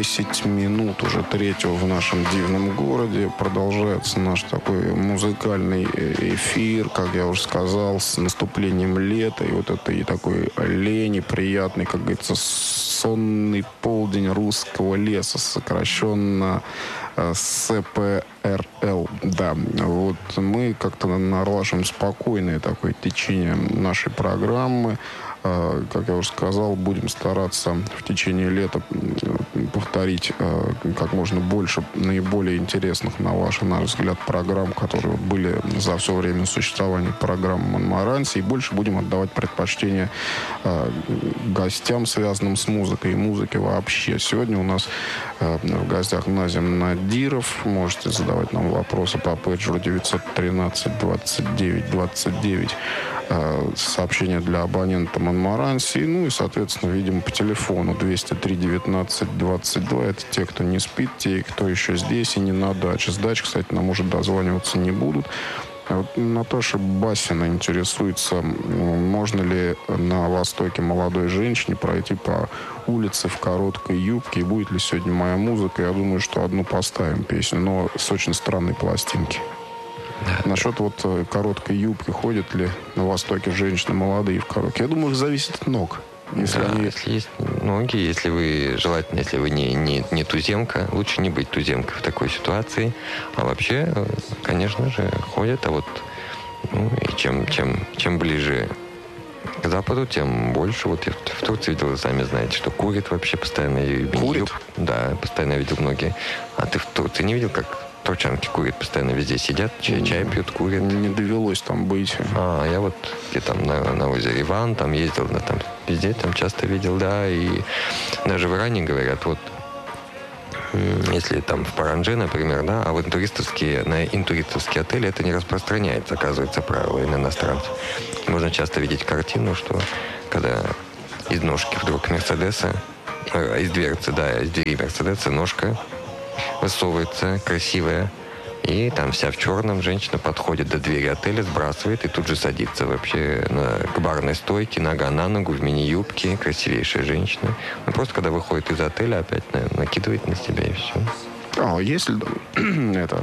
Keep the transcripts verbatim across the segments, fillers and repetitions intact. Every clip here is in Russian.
десять минут уже третьего в нашем дивном городе. Продолжается наш такой музыкальный эфир, как я уже сказал, с наступлением лета. И вот это и такой лени приятный, как говорится, сонный полдень русского леса, сокращенно С П Р Л. Да, вот мы как-то налаживаем спокойное такое течение нашей программы. Как я уже сказал, будем стараться в течение лета повторить как можно больше наиболее интересных, на ваш, на наш взгляд, программ, которые были за все время существования программы «Монмаранси». И больше будем отдавать предпочтение гостям, связанным с музыкой и музыкой вообще. Сегодня у нас в гостях Назим Надиров. Можете задавать нам вопросы по пейджеру девятьсот тринадцать двадцать девять двадцать девять. Сообщения для абонента Монмаранси. Ну и, соответственно, видимо, по телефону двести три девятнадцать двадцать два. Это те, кто не спит, те, кто еще здесь и не на даче. С дач, кстати, нам уже дозваниваться не будут. Вот Наташа Басина интересуется, можно ли на Востоке молодой женщине пройти по улице в короткой юбке, и будет ли сегодня моя музыка. Я думаю, что одну поставим песню, но с очень странной пластинки. Да. Насчет вот короткой юбки, ходят ли на Востоке женщины молодые в короткой? Я думаю, зависит от ног. Если, да, они... если есть ноги, если вы, желательно, если вы не, не, не туземка, лучше не быть туземкой в такой ситуации. А вообще, конечно же, ходят, а вот ну, и чем, чем, чем ближе к западу, тем больше. Вот я в Турции видел, вы сами знаете, что курят вообще постоянно. Курят? Да, постоянно видел многие. А ты в Турции не видел, как турчанки курят, постоянно везде сидят, чай, чай пьют, курят? Не довелось там быть. А, я вот где там на, на озере Иван, там ездил, на, там везде, там часто видел, да, и даже в Иране говорят, вот, если там в Паранже, например, да, а в интуристовские, на интуристовские отели это не распространяется, оказывается, правило, и на иностранцев. Можно часто видеть картину, что когда из ножки вдруг Мерседеса, э, из дверцы, да, из двери Мерседеса ножка высовывается, красивая, и там вся в черном женщина подходит до двери отеля, сбрасывает и тут же садится вообще на, к барной стойке, нога на ногу, в мини-юбке, красивейшая женщина. Ну, просто когда выходит из отеля, опять наверное, накидывает на себя и все. А, если это...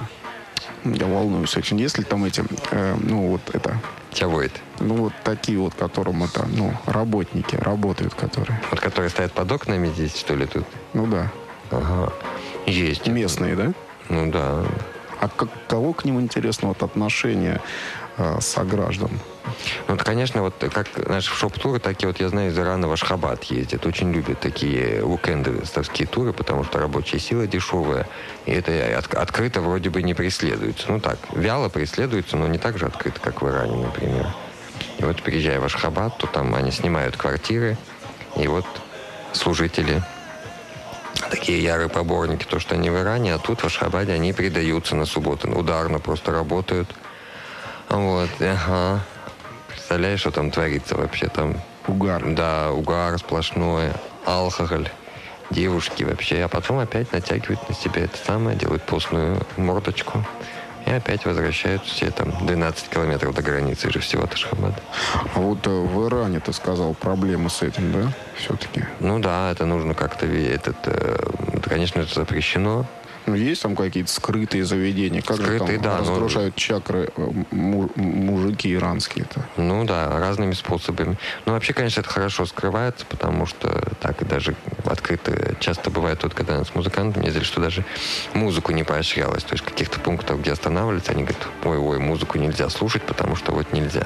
Я волнуюсь очень. Если там эти, э, ну, вот это... Чего это? Ну, вот такие вот, которым это, ну, работники работают, которые... Вот которые стоят под окнами здесь, что ли, тут? Ну, да. Ага. Есть. Местные, да? Ну, да. А каково к ним, интересно, вот отношение э, сограждан? Ну, это, конечно, вот как наши шоп-туры, такие вот, я знаю, из Ирана в Ашхабад ездят. Очень любят такие уикендовские туры, потому что рабочая сила дешевая. И это от, открыто вроде бы не преследуется. Ну, так, вяло преследуется, но не так же открыто, как в Иране, например. И вот, приезжая в Ашхабад, то там они снимают квартиры, и вот служители... Такие ярые поборники, то, что они в Иране, а тут в Ашхабаде они предаются на субботу. Ударно просто работают. Вот, ага. Представляешь, что там творится вообще там? Угар. Да, угар сплошной, алкоголь, девушки вообще. А потом опять натягивают на себя это самое, делают постную мордочку. И опять возвращаются все там двенадцать километров до границы же всего от Ашхабада. А вот э, в Иране, ты сказал, проблемы с этим, да, все-таки? Ну да, это нужно как-то... Этот, э, это, конечно, это запрещено. Ну, есть там какие-то скрытые заведения? Как скрытые, же там да, разгружают но... чакры му- мужики иранские-то? Ну да, разными способами. Ну вообще, конечно, это хорошо скрывается, потому что так и даже открыто часто бывает, вот когда нас с музыкантами ездили, что даже музыку не поощрялось. То есть в каких-то пунктах, где останавливаются, они говорят, ой-ой, музыку нельзя слушать, потому что вот нельзя.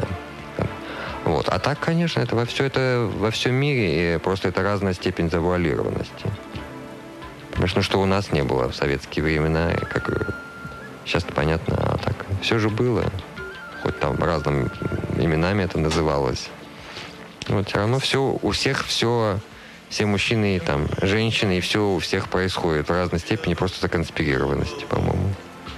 Вот. А так, конечно, это во все это во всем мире, и просто это разная степень завуалированности. Конечно, что у нас не было в советские времена, как сейчас-то понятно, а так все же было. Хоть там разными именами это называлось. Вот все равно все, у всех все, все мужчины и там, женщины, и все у всех происходит в разной степени, просто законспирированности, по-моему.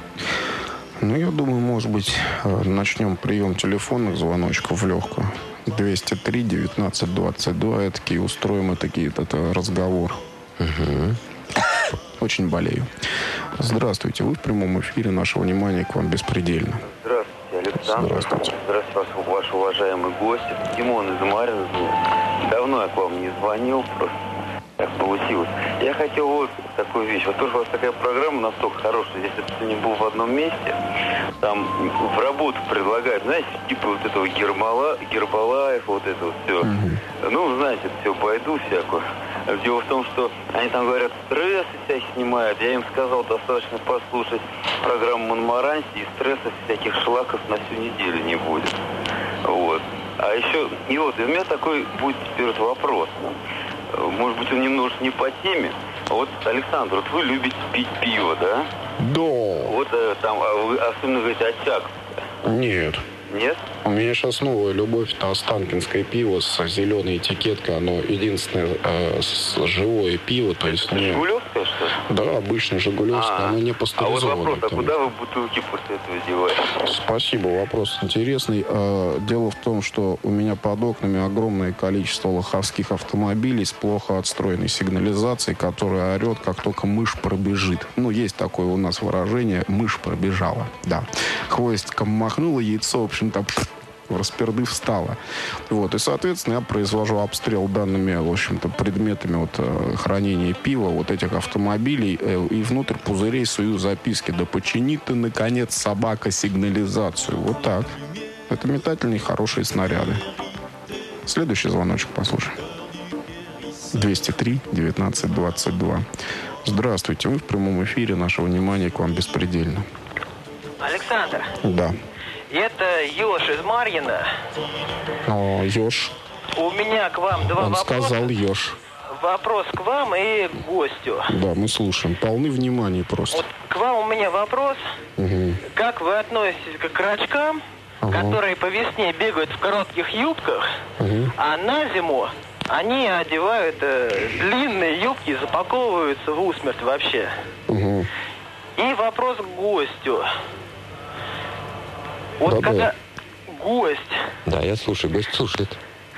Ну, я думаю, может быть, начнем прием телефонных звоночков в легкую. двести три девятнадцать двадцать два. Это такие устроим, это такие, это разговор. Угу. Очень болею. Здравствуйте. Вы в прямом эфире. Наше внимание к вам беспредельно. Здравствуйте, Александр. Здравствуйте. Здравствуйте, ваш уважаемый гость. Тимон из Марьинска. Давно я к вам не звонил. Просто Так получилось. Я хотел вот такую вещь. Вот тоже у вас такая программа настолько хорошая. Если бы ты не был в одном месте, там в работу предлагают, знаете, типа вот этого Гермала, Гербалаев, вот это вот все. Mm-hmm. Ну, знаете, это все байду всякую. Дело в том, что они там говорят, стрессы всякие снимают. Я им сказал, достаточно послушать программу Монмаранси, и стрессов всяких шлаков на всю неделю не будет. Вот. А еще, и вот, и у меня такой будет теперь вопрос. Может быть, он немножко не по теме. Вот, Александр, вот вы любите пить пиво, да? Да. Вот там, а вы особенно говорите, Очаг. Нет. Нет? У меня сейчас новая любовь, это останкинское пиво с зеленой этикеткой. Оно единственное э, с живое пиво. То есть не... Жигулевское, что ли? Да, обычно жигулевское, А, оно не а пастеризованное. вот вопрос, а там. куда вы бутылки после этого деваете? Спасибо, вопрос интересный. Дело в том, что у меня под окнами огромное количество лоховских автомобилей с плохо отстроенной сигнализацией, которая орет, как только мышь пробежит. Ну, есть такое у нас выражение «мышь пробежала». Да. Хвостиком махнула, яйцо, в общем-то, в расперды встала. Вот. И, соответственно, я произвожу обстрел данными, в общем-то, предметами вот, хранения пива, вот этих автомобилей, и внутрь пузырей сую записки. Да почини ты, наконец, собака, сигнализацию. Вот так. Это метательные хорошие снаряды. Следующий звоночек послушай. двести три девятнадцать двадцать два. Здравствуйте. Вы в прямом эфире. Наше внимание к вам беспредельно. Александр. Да. Это Ёж из Марьина. О, Ёж. У меня к вам два Он вопроса. сказал Ёж. Вопрос к вам и к гостю. Да, мы слушаем. Полны внимания просто. Вот к вам у меня вопрос. Угу. Как вы относитесь к крачкам, ага. которые по весне бегают в коротких юбках, угу. а на зиму они одевают э, длинные юбки и запаковываются в усмерть вообще? Угу. И вопрос к гостю. Вот Да-да. когда гость... Да, я слушаю, гость слушает.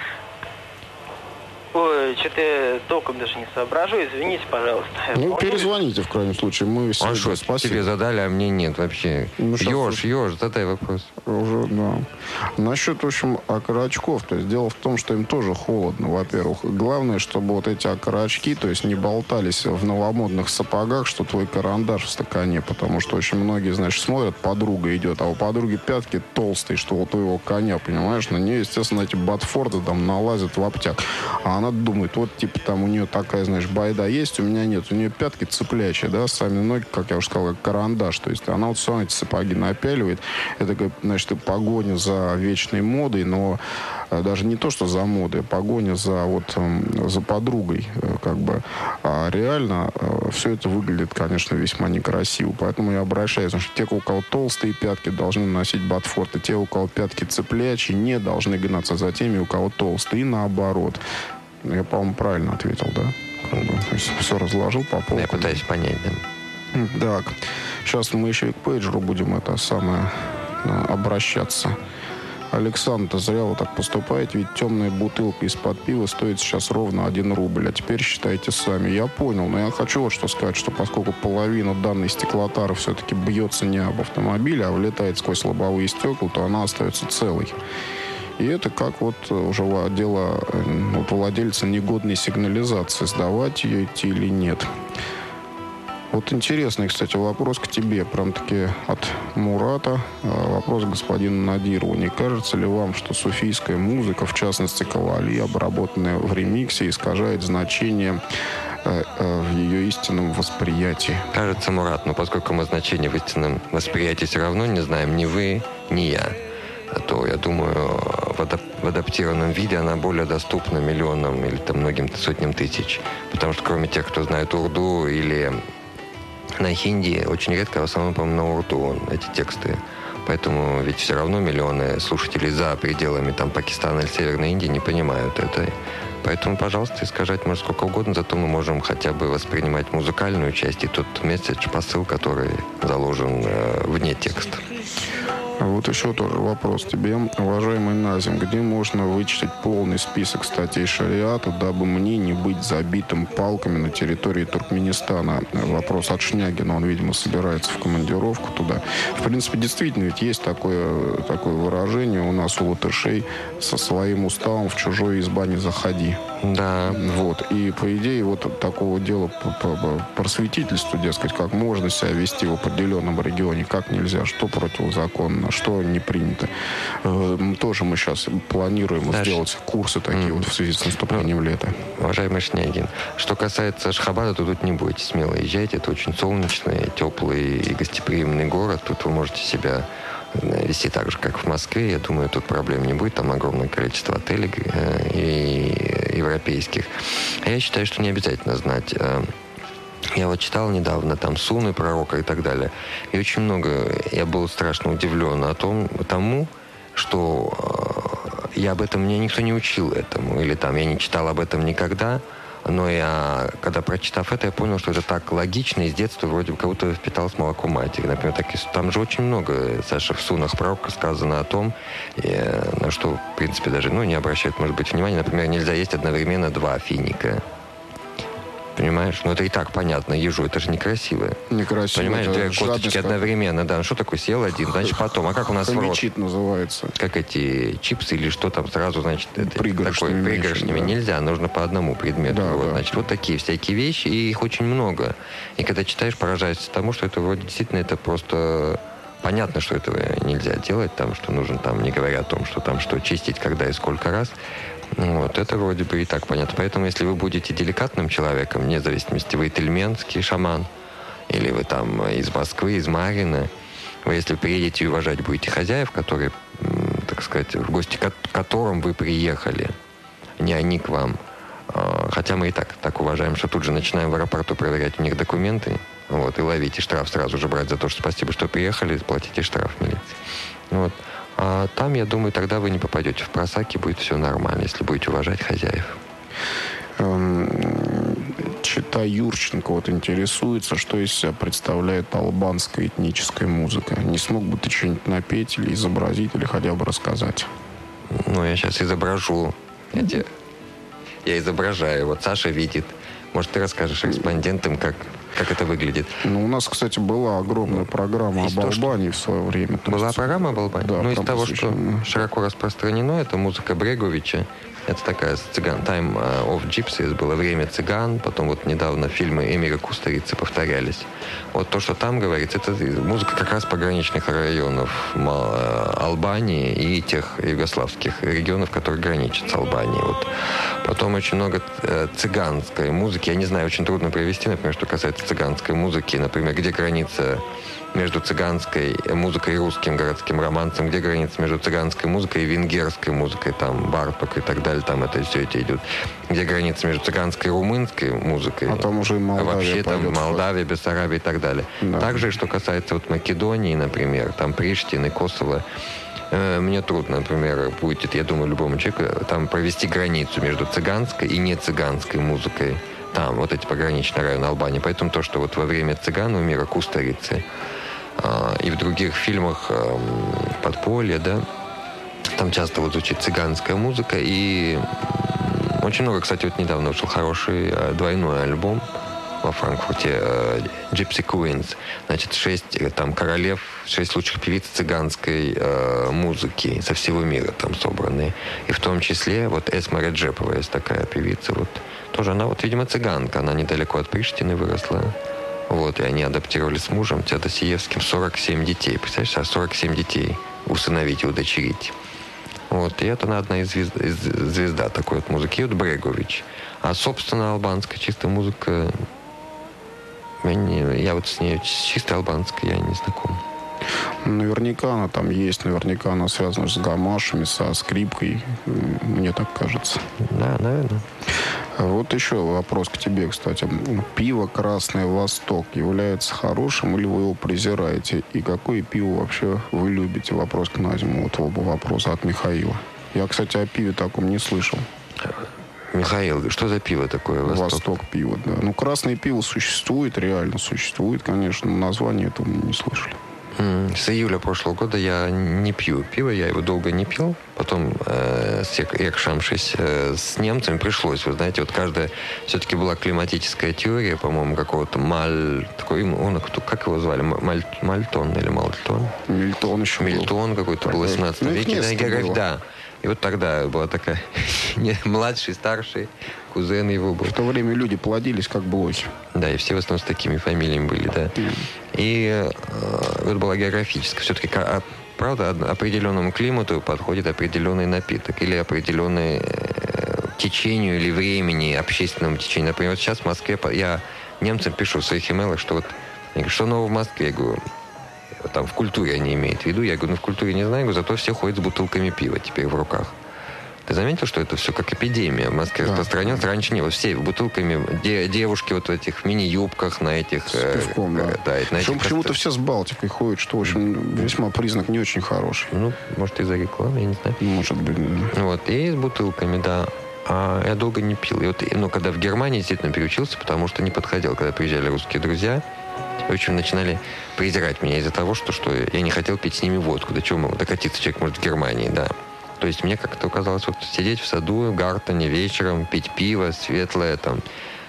Ой, что-то я толком даже не соображу, извините, пожалуйста. Ну, Можно ли- перезвоните в крайнем случае. Мы А что, спасибо. тебе задали, а мне нет вообще. Ну, щас Ёж, слушай. ёж, задай вопрос. Уже, да. Насчет, в общем, окорочков. То есть дело в том, что им тоже холодно, во-первых. Главное, чтобы вот эти окорочки, то есть не болтались в новомодных сапогах, что твой карандаш в стакане. Потому что очень многие, знаешь, смотрят, подруга идет, а у подруги пятки толстые, что вот у его коня, понимаешь? На нее, естественно, эти ботфорды там налазят в обтяг. А она думает, вот, типа, там у нее такая, знаешь, байда есть, у меня нет. У нее пятки цеплячие, да, сами ноги, как я уже сказал, как карандаш. То есть она вот все равно эти сапоги напяливает. Это, как, значит, погоня за вечной модой, но даже не то, что за модой, а погоня за, вот, за подругой, как бы. А реально все это выглядит, конечно, весьма некрасиво. Поэтому я обращаюсь, потому что те, у кого толстые пятки, должны носить ботфорты. Те, у кого пятки цеплячие, не должны гнаться за теми, у кого толстые, и наоборот. Я, по-моему, правильно ответил, да? Как бы, то есть все разложил по полкам. Я пытаюсь понять, да. Так, сейчас мы еще и к пейджеру будем это самое обращаться. Александр, зря вы так поступаете, ведь темная бутылка из-под пива стоит сейчас ровно один рубль, а теперь считайте сами. Я понял, но я хочу вот что сказать, что поскольку половина данной стеклотары все-таки бьется не об автомобиле, а влетает сквозь лобовые стекла, то она остается целой. И это как вот уже дело вот владельца негодной сигнализации, сдавать ее идти или нет. Вот интересный, кстати, вопрос к тебе, прям-таки от Мурата. Вопрос к господину Надирову. Не кажется ли вам, что суфийская музыка, в частности кавали, обработанная в ремиксе, искажает значение в ее истинном восприятии? Кажется, Мурат, но поскольку мы значение в истинном восприятии все равно не знаем, ни вы, ни я, то, я думаю, в, адап- в адаптированном виде она более доступна миллионам или там многим сотням тысяч. Потому что кроме тех, кто знает урду или на хинди, очень редко, в основном, по-моему, на урду эти тексты. Поэтому ведь все равно миллионы слушателей за пределами там Пакистана или Северной Индии не понимают это. Поэтому, пожалуйста, искажать можно сколько угодно, зато мы можем хотя бы воспринимать музыкальную часть и тот месседж, посыл, который заложен э, вне текста. Вот еще тоже вопрос тебе, уважаемый Назим. Где можно вычитать полный список статей шариата, дабы мне не быть забитым палками на территории Туркменистана? Вопрос от Шнягина, он, видимо, собирается в командировку туда. В принципе, действительно, ведь есть такое, такое выражение у нас, у латышей: со своим уставом в чужой изба не заходи. Да. Вот. И, по идее, вот такого дела по, по, по просветительству, дескать, как можно себя вести в определенном регионе, как нельзя, что противозаконно, что не принято. Э, тоже мы сейчас планируем Дальше. сделать курсы такие mm. вот в связи с наступлением лета. Уважаемый Шнягин, что касается Ашхабада, то тут не бойтесь, смело езжайте. Это очень солнечный, теплый и гостеприимный город. Тут вы можете себя вести так же, как в Москве. Я думаю, тут проблем не будет. Там огромное количество отелей э, и европейских. А я считаю, что не обязательно знать. Э, я вот читал недавно там Суны пророка и так далее. И очень много... Я был страшно удивлен о том, тому, что э, я об этом... Меня никто не учил этому. Или там я не читал об этом никогда. Но я, когда прочитав это, я понял, что это так логично, и с детства вроде бы как будто впиталось молоко матери. Например, так, там же очень много, Саша, в Сунах пророка сказано о том, и, на что, в принципе, даже ну, не обращают, может быть, внимания. Например, нельзя есть одновременно два финика. Понимаешь? Ну, это и так понятно. Ежу, это же некрасиво. Некрасиво. Понимаешь, две косточки одновременно. Да, ну что такое? Съел один, значит, потом. А как у нас в рот? Называется. Как эти чипсы или что там сразу, значит, это пригоршнями, такое, пригоршнями. Да. Нельзя, нужно по одному предмету. Да, вот, да. Значит, вот такие всякие вещи, и их очень много. И когда читаешь, поражаешься тому, что это вроде действительно это просто... Понятно, что этого нельзя делать, там, что нужно, там, не говоря о том, что там, что чистить, когда и сколько раз. Вот, это вроде бы и так понятно. Поэтому, если вы будете деликатным человеком, вне зависимости, вы тельменский шаман, или вы там из Москвы, из Марина, вы, если приедете и уважать будете хозяев, которые, так сказать, в гости к которым вы приехали, не они к вам. Хотя мы и так, так уважаем, что тут же начинаем в аэропорту проверять у них документы, вот, и ловить, и штраф сразу же брать за то, что спасибо, что приехали, платите штраф в милиции. Вот. А там, я думаю, тогда вы не попадете в просаки, будет все нормально, если будете уважать хозяев. Чита Юрченко вот интересуется, что из себя представляет албанская этническая музыка. Не смог бы ты что-нибудь напеть или изобразить, или хотя бы рассказать? Ну, я сейчас изображу. Я, тебе... я изображаю. Вот Саша видит. Может, ты расскажешь респондентам, как, как это выглядит? Ну, у нас, кстати, была огромная программа об Албании в свое время. Была есть... программа об Албании? Да, ну, из того, что широко распространено, это музыка Бреговича. Это такая цыган. Time of Gypsies было время цыган. Потом вот недавно фильмы Эмира Кустурицы повторялись. Вот то, что там говорится, это музыка как раз пограничных районов Албании и тех югославских регионов, которые граничат с Албанией. Вот. Потом очень много цыганской музыки. Я не знаю, очень трудно привести, например, что касается цыганской музыки. Например, где граница между цыганской музыкой и русским городским романсом, где граница между цыганской музыкой и венгерской музыкой, там, Барток и так далее, там это все это идет. Где граница между цыганской и румынской музыкой. А там уже и Молдавия. Вообще там Молдавия, Бессарабия и так далее. Да. Также, что касается вот Македонии, например, там Приштины, Косово, э, мне трудно, например, будет, я думаю, любому человеку там провести границу между цыганской и не цыганской музыкой. Там вот эти пограничные районы Албании. Поэтому то, что вот во время цыган у мира Кустурицы и в других фильмах «Подполье», да, там часто вот звучит цыганская музыка. И очень много, кстати, вот недавно вышел хороший двойной альбом во Франкфурте «Gypsy Queens». Значит, шесть там королев, шесть лучших певиц цыганской э, музыки со всего мира там собранные. И в том числе вот Эсма Реджепова есть такая певица. Вот. Тоже она вот, видимо, цыганка. Она недалеко от Приштины выросла. Вот, и они адаптировали с мужем Теодосиевским сорок семь детей. Представляешь, а сорок семь детей усыновить и удочерить. Вот, и это она одна из звезд, из, звезда такой вот музыки. И вот Брегович. А, собственно, албанская чистая музыка... Я, не, я вот с ней, с чистой албанской, я не знаком. Наверняка она там есть, наверняка она связана с гамашами, со скрипкой, мне так кажется. Да, наверное. Вот еще вопрос к тебе, кстати. Пиво «Красный Восток» является хорошим или вы его презираете? И какое пиво вообще вы любите? Вопрос к Назиму. Вот оба вопроса от Михаила. Я, кстати, о пиве таком не слышал. Михаил, что за пиво такое? Восток, Восток пиво, да. Ну, красное пиво существует, реально существует, конечно, но название этого мы не слышали. С июля прошлого года я не пью пиво, я его долго не пил. Потом, э, якшамшись э, с немцами, пришлось. Вы знаете, вот каждая... Все-таки была климатическая теория, по-моему, какого-то Маль... Такой, он, как его звали? Маль, Мальтон или Мальтон? Мильтон еще Мильтон был. какой-то был в восемнадцатом ну, веке. Да, географ... да. И вот тогда была такая... младший, старший, кузен его был. В то время люди плодились как блохи. Да, и все в основном с такими фамилиями были, да. Mm. И э, это была географическая. Все-таки, а, правда, определенному климату подходит определенный напиток или определенный э, течению или времени, общественному течению. Например, вот сейчас в Москве я немцам пишу в своих имейлах, что вот, я говорю, что нового в Москве? Я говорю, там в культуре они имеют в виду. Я говорю, ну в культуре не знаю, я говорю, зато все ходят с бутылками пива теперь в руках. Ты заметил, что это все как эпидемия в Москве да. распространялось? Раньше не было. Все бутылками, де, девушки вот в этих мини-юбках, на этих... С пивком, э, да. да на этих почему-то все с Балтикой ходят, что, в общем, весьма признак не очень хороший. Ну, может, из-за рекламы, я не знаю. Может быть, да. Вот, и с бутылками, да. А я долго не пил. И вот, ну, когда в Германии действительно переучился, потому что не подходил, когда приезжали русские друзья, в общем, начинали презирать меня из-за того, что, что я не хотел пить с ними водку. До чего мог докатиться человек может в Германии, да. То есть мне как-то казалось, вот сидеть в саду, в Гартене вечером, пить пиво светлое, там,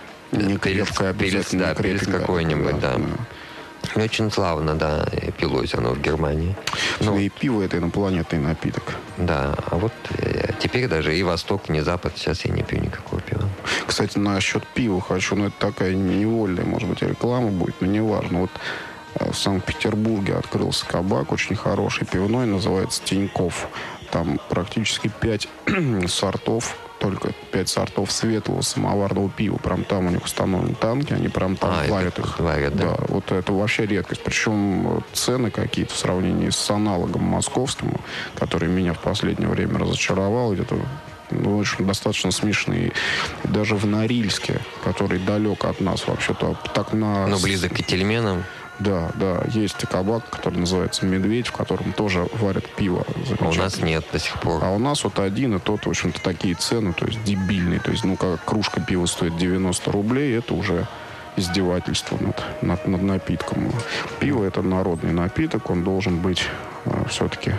не пилс, пилс, да, пилс какой-нибудь, да. да. да. Очень славно, да, пилось оно в Германии. Но, и пиво — это инопланетный напиток. Да, а вот э, теперь даже и Восток, и Запад, сейчас я не пью никакого пива. Кстати, насчет пива хочу, ну это такая невольная, может быть, реклама будет, но неважно. Вот в Санкт-Петербурге открылся кабак очень хороший, пивной, называется «Тинькофф». Там практически пять сортов, только пять сортов светлого самоварного пива. Прям там у них установлены танки, они прям там а, варят их. Варят, да? Да, вот это вообще редкость. Причем цены какие-то в сравнении с аналогом московским, который меня в последнее время разочаровал, где-то ну, в общем, достаточно смешные. Даже в Норильске, который далек от нас вообще-то, так на... Но близок к Тельменам. Да, да, есть кабак, который называется «Медведь», в котором тоже варят пиво. А у нас нет до сих пор. А у нас вот один, и тот, в общем-то, такие цены, то есть дебильные. То есть, ну, как кружка пива стоит девяносто рублей, это уже издевательство над, над, над напитком. Пиво — это народный напиток, он должен быть а, все-таки...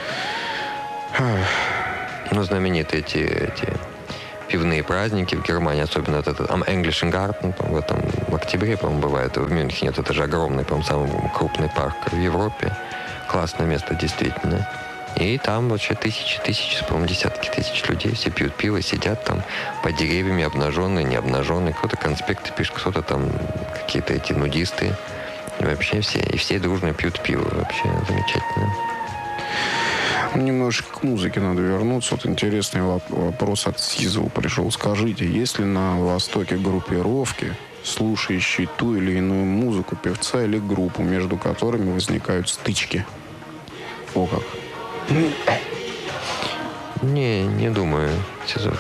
Ну, знаменитые эти... эти... пивные праздники в Германии, особенно этот English Garden, в этом в октябре, по-моему, бывает, в Мюнхене. Это же огромный, по-моему, самый крупный парк в Европе. Классное место, действительно. И там вообще тысячи, тысячи, по-моему, десятки тысяч людей. Все пьют пиво, сидят там под деревьями, обнаженные, не обнаженные. Кто-то конспекты пишет, кто-то там какие-то эти нудисты. И вообще все, и все дружно пьют пиво. Вообще замечательно. Немножечко к музыке надо вернуться. Вот интересный вопрос от Сизова пришел. Скажите, есть ли на Востоке группировки, слушающие ту или иную музыку певца или группу, между которыми возникают стычки? О как! Не, не думаю, Сизов.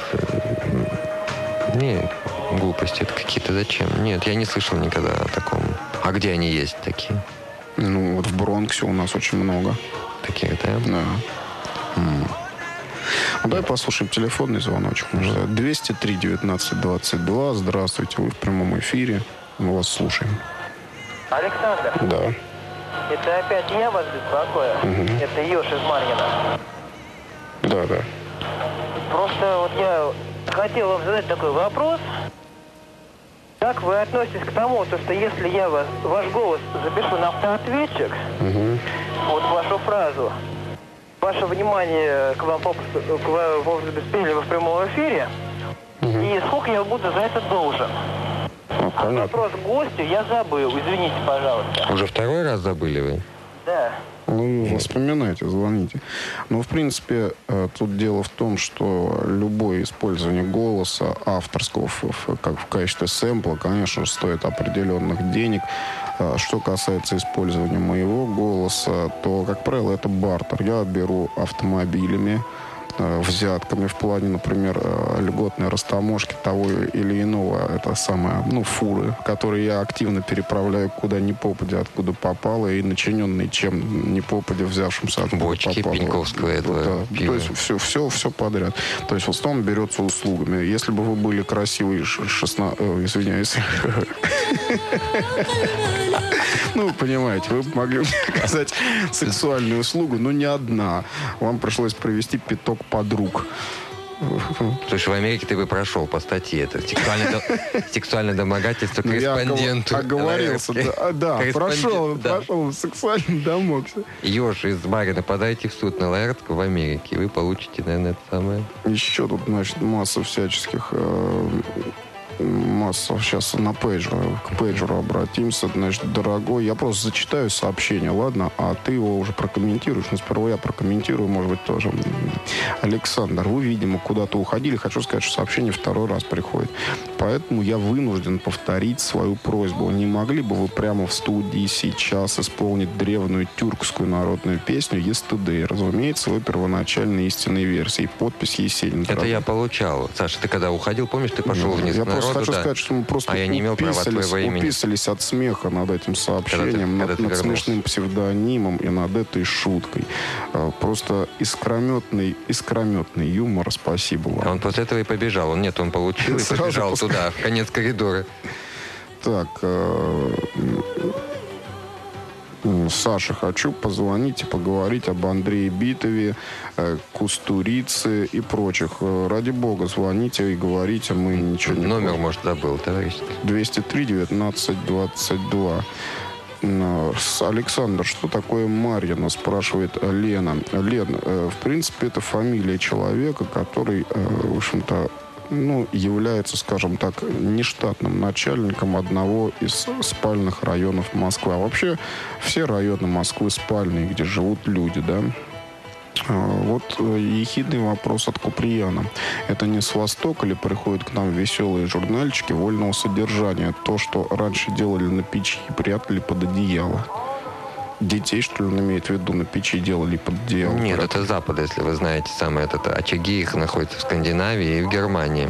Не, глупости это какие-то. Зачем? Нет, я не слышал никогда о таком. А где они есть такие? Ну, вот в Бронксе у нас очень много. Таких, да? Да. Mm. Ну, давай послушаем телефонный звоночек. двести три девятнадцать двадцать два. Здравствуйте, вы в прямом эфире. Мы вас слушаем. Александр? Да. Это опять я вас беспокою? Угу. Это Ёж из Марьина. Да, да. Просто вот я хотел вам задать такой вопрос. Как вы относитесь к тому, то, что если я вас, ваш голос запишу на автоответчик, угу. вот вашу фразу, ваше внимание к вам попросту, к вам попросту бесприняли в прямом эфире, угу. и сколько я буду за это должен? Ну, а вопрос к гостю я забыл, извините, пожалуйста. Уже второй раз забыли вы? Да. Ну, вспоминайте, звоните. Но, в принципе, тут дело в том, что любое использование голоса авторского как в качестве сэмпла, конечно же, стоит определенных денег. Что касается использования моего голоса, то, как правило, это бартер. Я беру автомобилями, взятками в плане, например, льготной растаможки того или иного, это самое, ну, фуры, которые я активно переправляю куда ни попадя, откуда попало, и начиненные чем ни попадя, взявшимся откуда бочки попало. Пеньковского этого да. пива. То есть все, все, все подряд. То есть в основном берется услугами. Если бы вы были красивые, шестнадцать... Извиняюсь. Ну, вы понимаете, вы могли мне оказать сексуальную услугу, но не одна. Вам пришлось провести пяток подруг. Слушай, в Америке ты бы прошел по статье. Это сексуальное, до... сексуальное домогательство корреспонденту. Я оговорился, да, да прошел, да. прошел сексуальный домогся. Ёж из Барина, подайте в суд на Лаэртку в Америке. Вы получите, наверное, это самое. Еще тут, значит, масса всяческих... Э, масса. Сейчас на пейджер, к пейджеру обратимся. Значит, дорогой, я просто зачитаю сообщение, ладно? А ты его уже прокомментируешь. Но сперва я прокомментирую, может быть, тоже. Александр, вы, видимо, куда-то уходили. Хочу сказать, что сообщение второй раз приходит. Поэтому я вынужден повторить свою просьбу. Не могли бы вы прямо в студии сейчас исполнить древнюю тюркскую народную песню «Yesterday»? Разумеется, вы первоначальной истинной версии. Подпись Есенин. Это я получал. Саша, ты когда уходил, помнишь, ты пошел вниз я народу, хочу да. сказать, что мы просто а я не имел права твоего имени. уписались от смеха над этим сообщением, когда ты, когда над, над смешным псевдонимом и над этой шуткой. Просто искрометный, искрометный юмор. Спасибо вам. А он после этого и побежал. Он нет, он получил и побежал туда, в конец коридора. Так, Саша, хочу позвонить и поговорить об Андрее Битове, Кустурице и прочих. Ради бога, звоните и говорите, мы ничего не... Номер, может, забыл, товарищ. двести три девятнадцать двадцать два. Александр, что такое Марьина, спрашивает Лена. Лен, в принципе, это фамилия человека, который, в общем-то, ну, является, скажем так, нештатным начальником одного из спальных районов Москвы. А вообще все районы Москвы спальные, где живут люди, да. Вот ехидный вопрос от Куприяна. Это не с Востока ли приходят к нам веселые журнальчики вольного содержания? То, что раньше делали на печи и прятали под одеяло. Детей, что ли, он имеет в виду, на печи делали под одеяло? Нет, прятали? это Запад, если вы знаете. Самые это, очаги их находятся в Скандинавии и в Германии.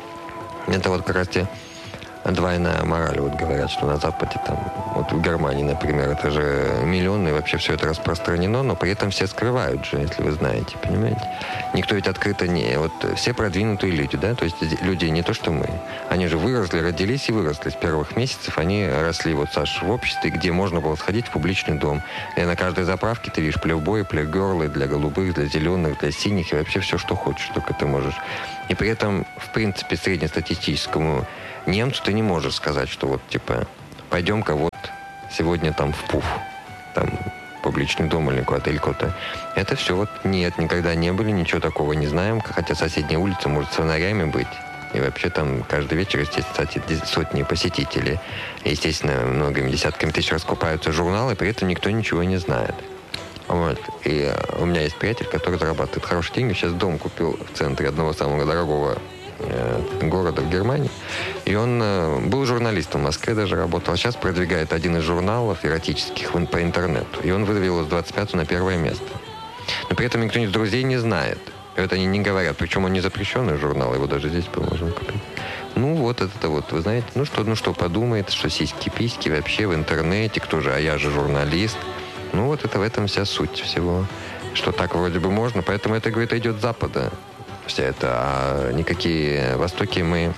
Это вот как раз те двойная мораль. Вот говорят, что на Западе, там, вот в Германии, например, это же миллионы, и вообще все это распространено, но при этом все скрывают же, если вы знаете, понимаете? Никто ведь открыто не... Вот все продвинутые люди, да, то есть люди не то, что мы. Они же выросли, родились и выросли. С первых месяцев они росли, вот, Саш, в обществе, где можно было сходить в публичный дом. И на каждой заправке ты видишь плейбой, плейгерлы для голубых, для зеленых, для синих, и вообще все, что хочешь, только ты можешь. И при этом, в принципе, среднестатистическому немцу ты не можешь сказать, что вот, типа, пойдем-ка вот сегодня там в Пуф, там, публичный дом или куда-то, или куда-то. Это все вот нет, никогда не были, ничего такого не знаем, хотя соседняя улица может с фонарями быть. И вообще там каждый вечер, естественно, сотни посетителей. И, естественно, многими десятками тысяч раскупаются журналы, при этом никто ничего не знает. Вот. И у меня есть приятель, который зарабатывает хорошие деньги. Сейчас дом купил в центре одного самого дорогого э, города в Германии. И он э, был журналистом в Москве, даже работал. А сейчас продвигает один из журналов эротических по интернету. И он выдавил его с двадцать пятого на первое место. Но при этом никто из друзей не знает. И это они не говорят. Причем он не запрещенный журнал, его даже здесь можно купить. Ну, вот это вот, вы знаете, ну что, ну что подумает, что сиськи-письки вообще в интернете, кто же, а я же журналист. Ну, вот это в этом вся суть всего. Что так вроде бы можно. Поэтому это, говорит, идет с Запада. Вся это. А никакие Востоки мы...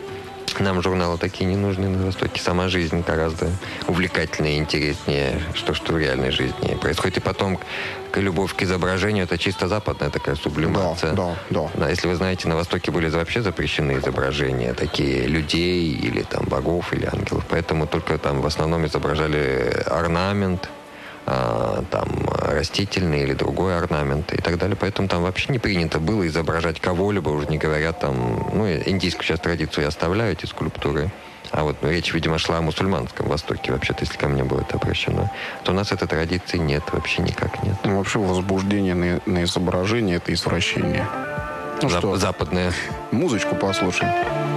Нам журналы такие не нужны на Востоке. Сама жизнь гораздо увлекательнее и интереснее, что, что в реальной жизни происходит. И потом любовь к изображению — это чисто западная такая сублимация. Да, да, да. Да, если вы знаете, на Востоке были вообще запрещены изображения такие людей или там богов или ангелов. Поэтому только там в основном изображали орнамент, там растительный или другой орнамент и так далее. Поэтому там вообще не принято было изображать кого-либо, уже не говоря там, ну, индийскую сейчас традицию я оставляю, эти скульптуры. А вот ну, речь, видимо, шла о мусульманском Востоке, вообще-то, если ко мне будет обращено. То у нас этой традиции нет, вообще никак нет. Ну, вообще возбуждение на, на изображение — это извращение. Ну Зап- что, западное. Музычку послушаем.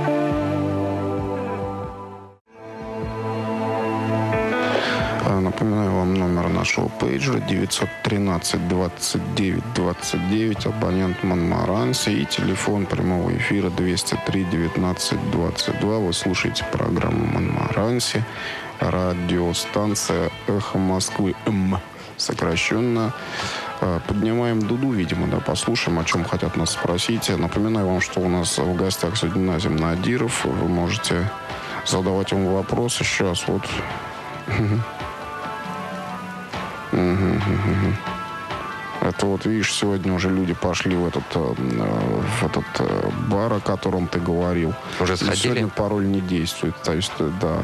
Напоминаю вам номер нашего пейджера девятьсот тринадцать двадцать девять двадцать девять, абонент Монмаранси, и телефон прямого эфира двести три девятнадцать двадцать два. Вы слушаете программу Монмаранси, радиостанция «Эхо Москвы», М, сокращенно. Поднимаем дуду, видимо, да, послушаем, о чем хотят нас спросить. Напоминаю вам, что у нас в гостях сегодня Назим Надиров. Вы можете задавать ему вопросы. Сейчас вот... Угу, угу. Это вот, видишь, сегодня уже люди пошли в этот, в этот бар, о котором ты говорил. Уже сходили? Сегодня пароль не действует. То есть, да.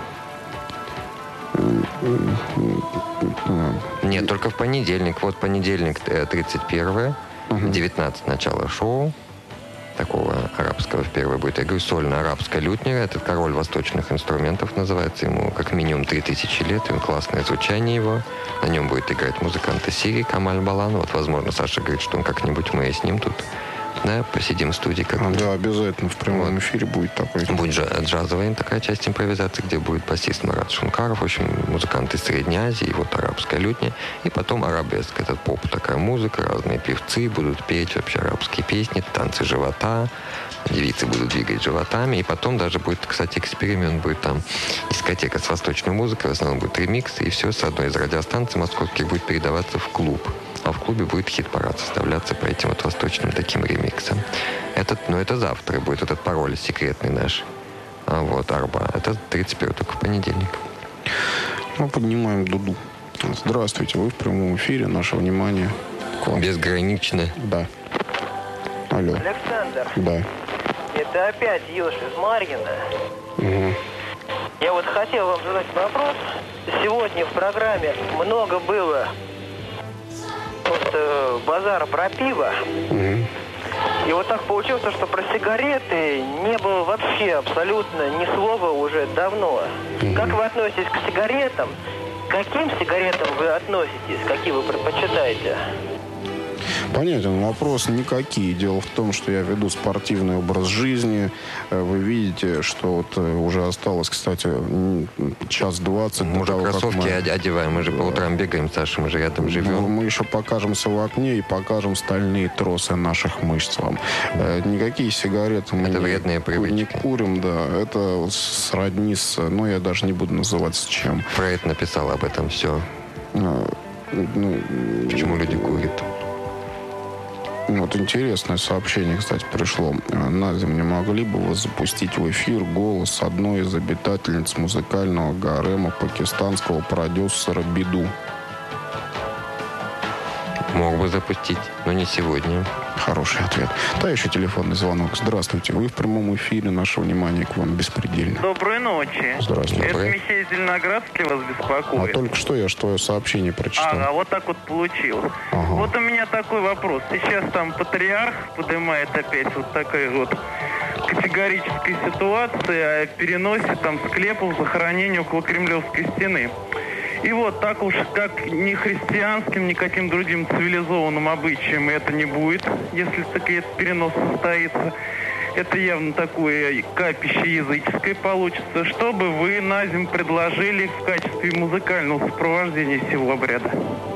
Нет, только в понедельник. Вот понедельник, тридцать первое, угу. девятнадцать начало шоу. Такого арабского впервые будет. Я говорю, сольно-арабская лютня. Это король восточных инструментов называется. Ему как минимум три тысячи лет. И классное звучание его. На нем будет играть музыкант из Сирии Камаль Балан. Вот, возможно, Саша говорит, что он как-нибудь мы с ним тут, да, посидим в студии. Как-нибудь. Да, обязательно в прямом вот. эфире будет такой. Будет джазовая такая часть импровизации, где будет басист Марат Шункаров, в общем, музыкант из Средней Азии, вот арабская лютня. И потом арабеск. Это поп, такая музыка, разные певцы будут петь вообще арабские песни, танцы живота, девицы будут двигать животами. И потом даже будет, кстати, эксперимент. Будет там дискотека с восточной музыкой, в основном будет ремикс, и все с одной из радиостанций московских будет передаваться в клуб. А в клубе будет хит-парад составляться по этим вот восточным таким ремиксам. Этот, ну, это завтра будет этот пароль секретный наш. А вот Арба. Это тридцать первое, только в понедельник. Мы поднимаем дуду. Здравствуйте, вы в прямом эфире. Наше внимание к вам. Безгранично. Да. Алло. Александр. Да. Это опять Ёж из Марьина. Угу. Я вот хотел вам задать вопрос. Сегодня в программе много было просто базара про пиво. Угу. И вот так получилось, что про сигареты не было вообще абсолютно ни слова уже давно. Угу. Как вы относитесь к сигаретам? К каким сигаретам вы относитесь? Какие вы предпочитаете? Понятен вопрос. Никакие. Дело в том, что я веду спортивный образ жизни. Вы видите, что вот уже осталось, кстати, час двадцать. Мы уже кроссовки мы... одеваем. Мы же по утрам бегаем, Саша, мы же рядом живем. Мы еще покажемся в окне и покажем стальные тросы наших мышц вам. Никакие сигареты мы это не, вредные привычки. не курим, да. Это сродни с... Ну, я даже не буду называть с чем. Фрейд написал об этом все. А, ну, почему люди курят? Вот интересное сообщение, кстати, пришло. Надя, не могли бы вы запустить в эфир голос одной из обитательниц музыкального гарема пакистанского продюсера Биду? Мог бы запустить, но не сегодня. Хороший ответ. Да, еще телефонный звонок. Здравствуйте. Вы в прямом эфире. Наше внимание к вам беспредельно. Доброй ночи. Здравствуйте. Это Михей Зеленоградский вас беспокоит. А только что я твое сообщение прочитал. Ага, вот так вот получилось. Ага. Вот у меня такой вопрос. Сейчас там патриарх поднимает опять вот такая вот категорическая ситуация о переносе там склепов захоронения около Кремлевской стены. И вот так уж, как ни христианским, ни каким другим цивилизованным обычаем это не будет, если таки этот перенос состоится. Это явно такое капище языческое получится. Что бы вы на зим предложили в качестве музыкального сопровождения всего обряда?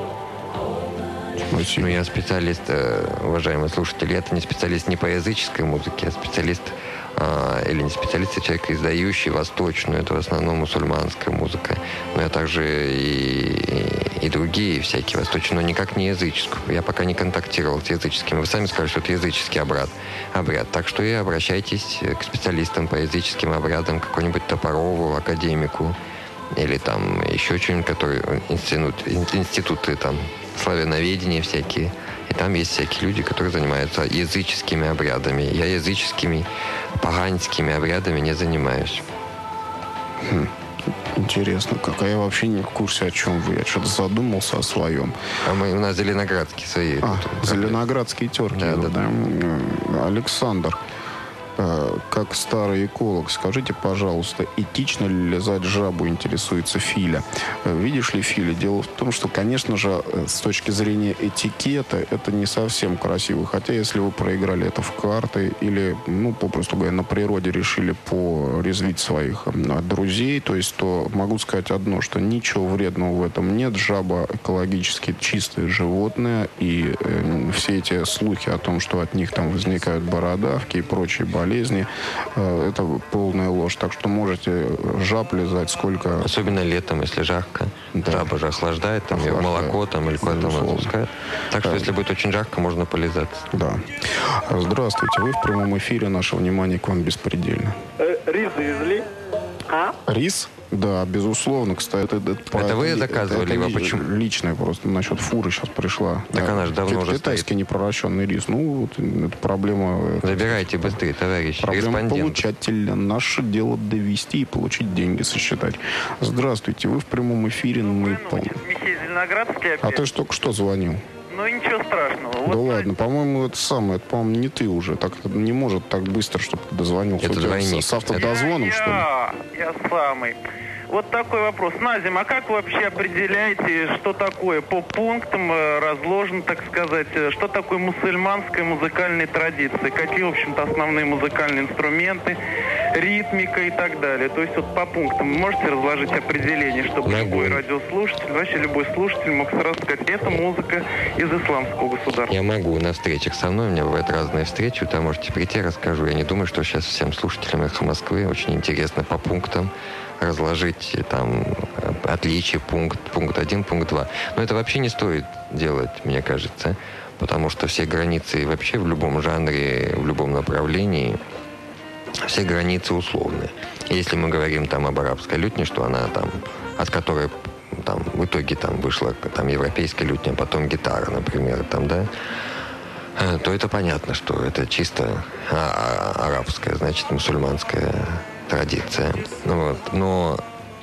Ну, я специалист, уважаемые слушатели, это не специалист не по языческой музыке, а специалист, а, или не специалист, а человек, издающий восточную, это в основном мусульманская музыка. Но я также и, и, и другие всякие восточные, но никак не языческую. Я пока не контактировал с языческими. Вы сами сказали, что это языческий обряд. обряд. Так что и обращайтесь к специалистам по языческим обрядам, какому-нибудь Топорову, академику, или там еще что-нибудь, который институт, институты там, славяноведения всякие. И там есть всякие люди, которые занимаются языческими обрядами. Я языческими, поганскими обрядами не занимаюсь. Хм. Интересно, как. А я вообще не в курсе, о чем вы. Я что-то задумался о своем. А мы, у нас зеленоградские свои. А, зеленоградские терки. Да, да, да. Да. Александр, как старый эколог, скажите, пожалуйста, этично ли лизать жабу, интересуется Филя. Видишь ли, Филя, дело в том, что, конечно же, с точки зрения этикета, это не совсем красиво. Хотя, если вы проиграли это в карты или, ну, попросту говоря, на природе решили порезвить своих друзей, то есть, то могу сказать одно, что ничего вредного в этом нет. Жаба экологически чистое животное, и э, все эти слухи о том, что от них там возникают бородавки и прочие болезни, болезни, это полная ложь. Так что можете жаб лизать сколько... Особенно летом, если жарко. Да. Жаба же охлаждает, там, охлаждает. молоко там, или куда-то запускает. Так что, да. если будет очень жарко, можно полизаться. Да. Здравствуйте. Вы в прямом эфире. Наше внимание к вам беспредельно. Э, рис завезли? А? Рис? Да, безусловно, кстати. Это, это, это вы заказывали, это, либо это почему? Личное просто насчет фуры сейчас пришла. Так да. она же давно уже Китайский стоит. непроращенный рис. Ну, вот, это проблема... Забирайте это, быстрее, товарищи. Проблема получателя. Наше дело довести и получить деньги сосчитать. Здравствуйте, вы в прямом эфире. Мы пол... Михей Зеленоградский опять. А ты же только что звонил. Ну, ничего страшного. Да вот ладно, по-моему, это самое, это, по-моему, не ты уже. Так не может так быстро, чтобы ты дозвонился. Это двойник. С, с автодозвоном, я, что ли? Я, я самый. Вот такой вопрос. Назим, а как вы вообще определяете, что такое по пунктам разложено, так сказать, что такое мусульманская музыкальная традиция? Какие, в общем-то, основные музыкальные инструменты, ритмика и так далее? То есть вот по пунктам можете разложить определение, чтобы Могу. любой радиослушатель, вообще любой слушатель мог сразу сказать, это музыка из исламского государства? Я могу на встречах со мной, у меня бывают разные встречи, там можете прийти, расскажу. Я не думаю, что сейчас всем слушателям «Эхо Москвы» очень интересно по пунктам разложить там отличия, пункт, пункт один, пункт два. Но это вообще не стоит делать, мне кажется, потому что все границы вообще в любом жанре, в любом направлении, все границы условны. Если мы говорим там об арабской лютне, что она там, от которой там в итоге там вышла там европейская лютня, а потом гитара, например, там, да, то это понятно, что это чисто арабская, значит, мусульманская традиция. Ну, вот. Но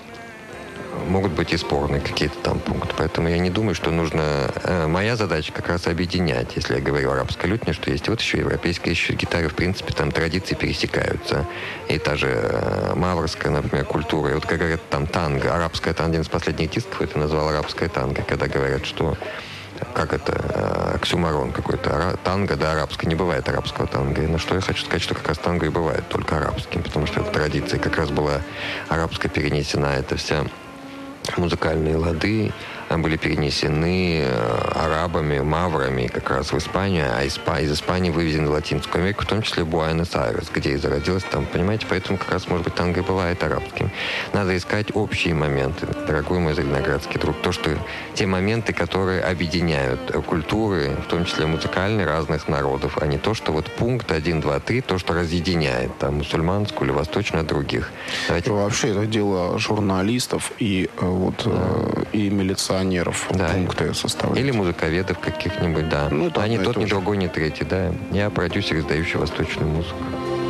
могут быть и спорные какие-то там пункты. Поэтому я не думаю, что нужно... Э, моя задача как раз объединять, если я говорю о арабской лютне, что есть вот еще европейская, еще гитара. В принципе, там традиции пересекаются. И та же э, маврская, например, культура. И вот как говорят, там танго. Арабская, там один из последних дисков это назвал арабская танго, когда говорят, что как это, оксюморон какой-то, танго, да, арабское, не бывает арабского танго. И на что я хочу сказать, что как раз танго и бывает только арабским, потому что эта традиция как раз была арабская перенесена, это вся музыкальные лады были перенесены арабами, маврами как раз в Испанию, а из Испании вывезены в Латинскую Америку, в том числе в Буэнос-Айрес, где и зародилась там, понимаете, поэтому как раз, может быть, танго и бывает арабским. Надо искать общие моменты, дорогой мой зеленоградский друг, то, что те моменты, которые объединяют культуры, в том числе музыкальные, разных народов, а не то, что вот пункт один, два, три, то, что разъединяет там мусульманскую или восточную от других. Давайте... Вообще, это дело журналистов и вот да. и милиционеров. Да. Пункты составлять. Или музыковедов каких-нибудь, да. Ну, а ни тот, ни другой, ни третий, да. Я продюсер, издающий восточную музыку.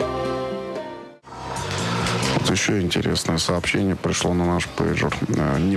Вот еще интересное сообщение пришло на наш пейджер.